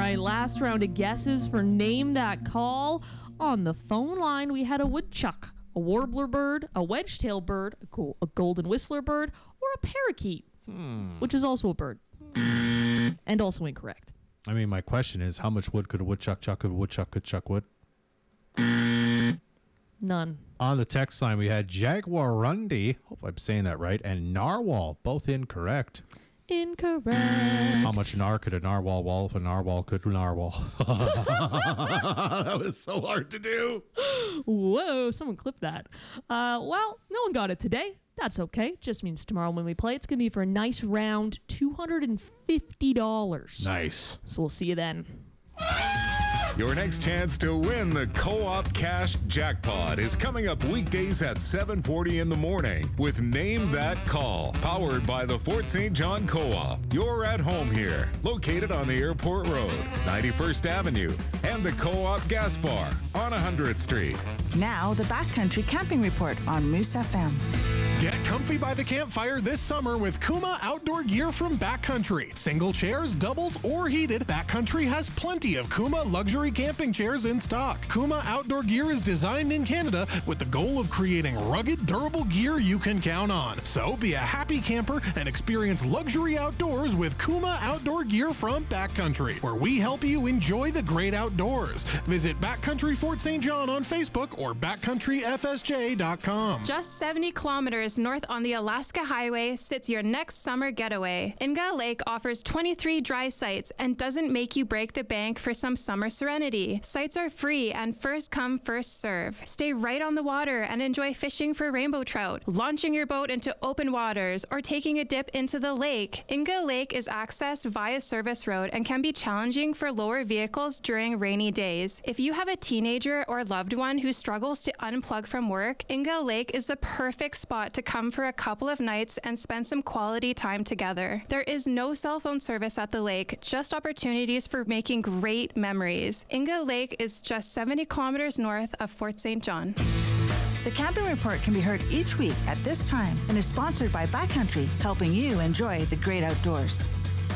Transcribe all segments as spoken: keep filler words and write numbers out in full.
right, last round of guesses for Name That Call. On the phone line, we had a woodchuck, a warbler bird, a wedge-tailed bird, a, go- a golden whistler bird, or a parakeet, hmm. which is also a bird. And also incorrect. I mean, my question is, how much wood could a woodchuck chuck if a woodchuck could chuck wood? None. On the text line, we had jaguarundi, hope I'm saying that right, and narwhal, both incorrect. Incorrect. How much nar could a narwhal wall if a narwhal could narwhal? That was so hard to do. Whoa, someone clipped that. Uh, well, no one got it today. That's okay. Just means tomorrow when we play, it's going to be for a nice round two hundred fifty dollars. Nice. So we'll see you then. Your next chance to win the Co-op Cash Jackpot is coming up weekdays at seven forty in the morning with Name That Call, powered by the Fort Saint John Co-op. You're at home here, located on the Airport Road, ninety-first Avenue, and the Co-op Gas Bar on one hundredth Street. Now, the Backcountry Camping Report on Moose F M. Get comfy by the campfire this summer with Kuma outdoor gear from Backcountry. Single chairs, doubles, or heated, Backcountry has plenty of Kuma luxury camping chairs in stock. Kuma outdoor gear is designed in Canada with the goal of creating rugged, durable gear you can count on. So be a happy camper and experience luxury outdoors with Kuma outdoor gear from Backcountry, where we help you enjoy the great outdoors. Visit Backcountry Fort Saint John on Facebook or backcountry f s j dot com. Just seventy kilometers north on the Alaska Highway sits your next summer getaway. Inga Lake offers twenty-three dry sites and doesn't make you break the bank for some summer serenity. Sites are free and first come, first serve. Stay right on the water and enjoy fishing for rainbow trout, launching your boat into open waters, or taking a dip into the lake. Inga Lake is accessed via service road and can be challenging for lower vehicles during rainy days. If you have a teenager or loved one who struggles to unplug from work, Inga Lake is the perfect spot to come for a couple of nights and spend some quality time together. There is no cell phone service at the lake, just opportunities for making great memories. Inga Lake is just seventy kilometers north of Fort Saint John. The Camping Report can be heard each week at this time and is sponsored by Backcountry, helping you enjoy the great outdoors.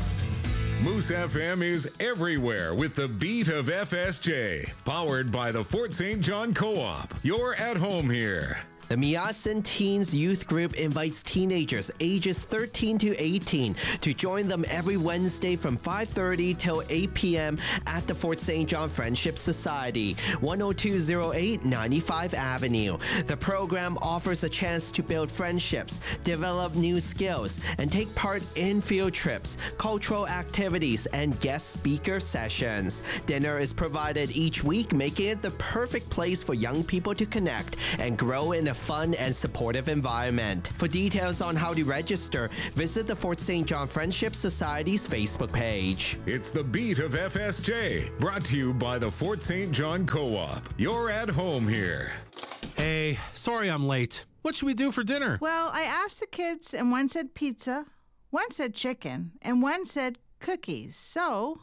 Moose F M is everywhere with the beat of F S J, powered by the Fort Saint John Co-op. You're at home here. The Miyasan Teens Youth Group invites teenagers ages thirteen to eighteen to join them every Wednesday from five thirty till eight p.m. at the Fort Saint John Friendship Society, one oh two oh eight ninety-five Avenue. The program offers a chance to build friendships, develop new skills, and take part in field trips, cultural activities, and guest speaker sessions. Dinner is provided each week, making it the perfect place for young people to connect and grow in a fun and supportive environment. For details on how to register, visit the Fort Saint John Friendship Society's Facebook page. It's the beat of F S J, brought to you by the Fort Saint John Co-op. You're at home here. Hey, sorry I'm late. What should we do for dinner? Well, I asked the kids, and one said pizza, one said chicken, and one said cookies. So...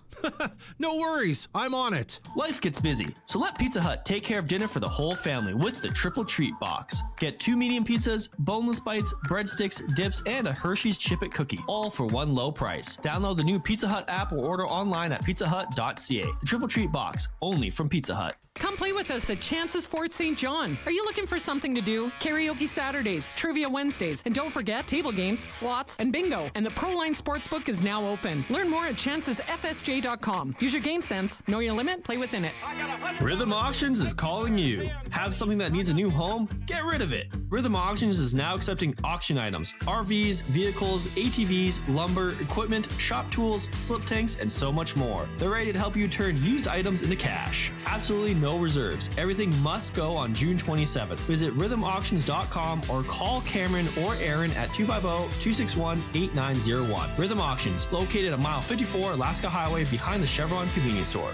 No worries, I'm on it. Life gets busy, so let Pizza Hut take care of dinner for the whole family with the Triple Treat Box. Get two medium pizzas, boneless bites, breadsticks, dips, and a Hershey's Chip It cookie, all for one low price. Download the new Pizza Hut app or order online at pizza hut dot c a. The Triple Treat Box, only from Pizza Hut. Come play with us at Chance's Fort Saint John. Are you looking for something to do? Karaoke Saturdays, Trivia Wednesdays, and don't forget table games, slots, and bingo. And the Proline Sportsbook is now open. Learn more at chances f s j dot com. Use your game sense. Know your limit. Play within it. Rhythm Auctions is calling you. Have something that needs a new home? Get rid of it. Rhythm Auctions is now accepting auction items, R Vs, vehicles, A T Vs, lumber, equipment, shop tools, slip tanks, and so much more. They're ready to help you turn used items into cash. Absolutely no reserves. Everything must go on June twenty-seventh. Visit rhythm auctions dot com or call Cameron or Aaron at two five zero, two six one, eight nine zero one. Rhythm Auctions, located at mile fifty-four Alaska Highway behind the Chevron convenience store.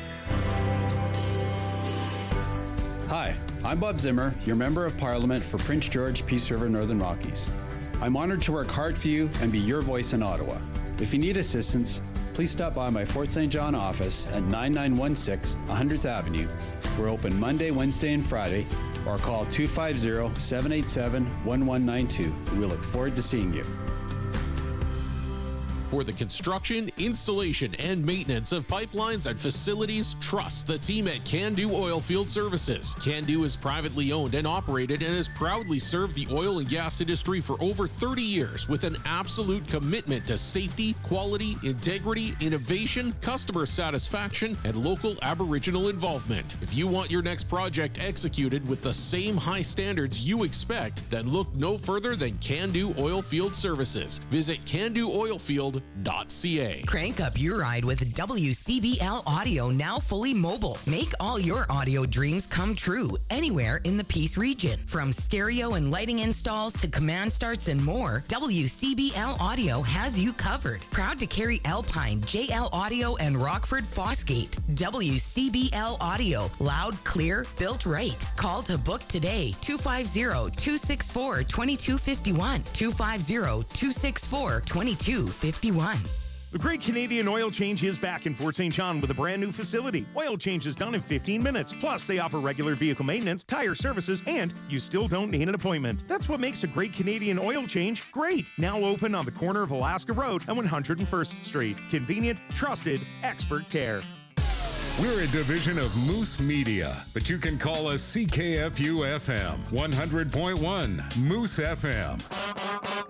Hi, I'm Bob Zimmer, your Member of Parliament for Prince George, Peace River, Northern Rockies. I'm honored to work hard for you and be your voice in Ottawa. If you need assistance, please stop by my Fort Saint John office at nine nine one six one hundredth Avenue. We're open Monday, Wednesday, and Friday, or call two five zero, seven eight seven, one one nine two. We look forward to seeing you. For the construction, installation, and maintenance of pipelines and facilities, trust the team at Can-Do Oilfield Services. Can-Do is privately owned and operated and has proudly served the oil and gas industry for over thirty years with an absolute commitment to safety, quality, integrity, innovation, customer satisfaction, and local Aboriginal involvement. If you want your next project executed with the same high standards you expect, then look no further than Can-Do Oilfield Services. Visit can do oilfield dot c a. Crank up your ride with W C B L Audio, now fully mobile. Make all your audio dreams come true anywhere in the Peace region. From stereo and lighting installs to command starts and more, W C B L Audio has you covered. Proud to carry Alpine, J L Audio, and Rockford Fosgate. W C B L Audio, loud, clear, built right. Call to book today, two five zero, two six four, two two five one, two five zero, two six four, two two five one. The Great Canadian Oil Change is back in Fort Saint John with a brand new facility. Oil change is done in fifteen minutes. Plus, they offer regular vehicle maintenance, tire services, and you still don't need an appointment. That's what makes a Great Canadian Oil Change great. Now open on the corner of Alaska Road and one hundred first Street. Convenient, trusted, expert care. We're a division of Moose Media, but you can call us C K F U F M one hundred point one Moose F M.